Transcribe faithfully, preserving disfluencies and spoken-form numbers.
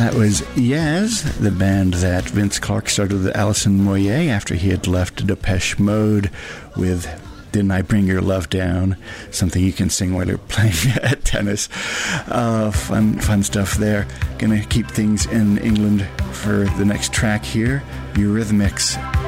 That was Yaz, the band that Vince Clarke started with Alison Moyet after he had left Depeche Mode with Didn't I Bring Your Love Down, something you can sing while you're playing at tennis. Uh, fun, fun stuff there. Gonna keep things in England for the next track here. Eurythmics